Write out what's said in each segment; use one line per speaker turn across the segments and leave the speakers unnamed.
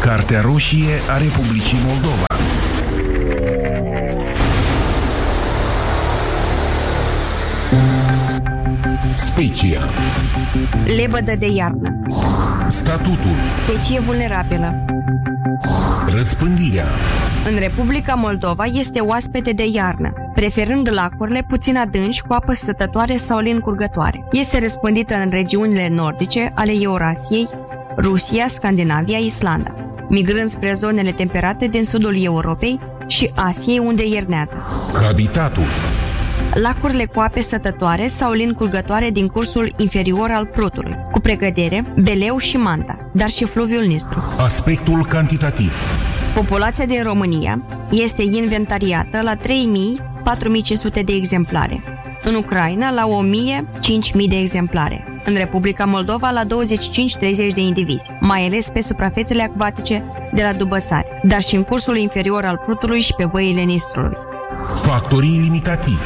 Cartea roșie a Republicii Moldova. Specia.
Lebădă de iarnă.
Statutul.
Specie vulnerabilă.
Răspândirea.
În Republica Moldova este oaspete de iarnă, preferând lacurile puțin adânci cu apă stătătoare sau lin curgătoare. Este răspândită în regiunile nordice ale Eurasiei, Rusia, Scandinavia, Islanda, migrând spre zonele temperate din sudul Europei și Asiei, unde iernează.
Habitatul.
Lacurile cu ape stătătoare sau lin curgătoare din cursul inferior al Prutului, cu pregădere, Beleu și Manta, dar și fluviul Nistru.
Aspectul cantitativ.
Populația din România este inventariată la 3.000-4.500 de exemplare, în Ucraina la 1.000-5.000 de exemplare, în Republica Moldova la 25-30 de indivizi, mai ales pe suprafețele acvatice de la Dubăsari, dar și în cursul inferior al Prutului și pe văile Nistrului.
Factorii limitativi.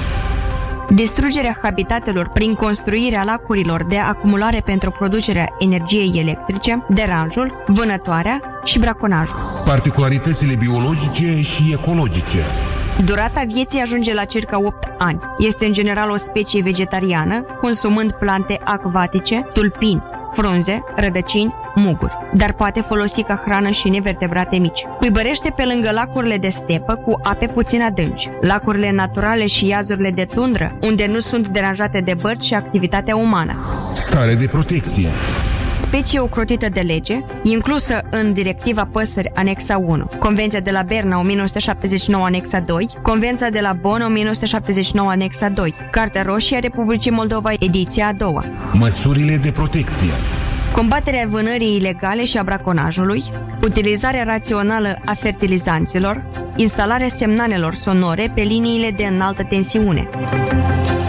Distrugerea habitatelor prin construirea lacurilor de acumulare pentru producerea energiei electrice, deranjul, vânătoarea și braconajul.
Particularitățile biologice și ecologice.
Durata vieții ajunge la circa 8 ani. Este în general o specie vegetariană, consumând plante acvatice, tulpini, frunze, rădăcini, muguri, dar poate folosi ca hrană și nevertebrate mici. Cuibărește pe lângă lacurile de stepă cu ape puțin adânci, lacurile naturale și iazurile de tundră, unde nu sunt deranjate de bărci și activitatea umană.
Stare de protecție.
Specie ocrotită de lege, inclusă în Directiva Păsări Anexa 1, Convenția de la Berna 1979 Anexa 2, Convenția de la Bonn 1979 Anexa 2, Cartea roșie a Republicii Moldova, ediția a doua.
Măsurile de protecție.
Combaterea vânării ilegale și a braconajului, utilizarea rațională a fertilizanților, instalarea semnalelor sonore pe liniile de înaltă tensiune.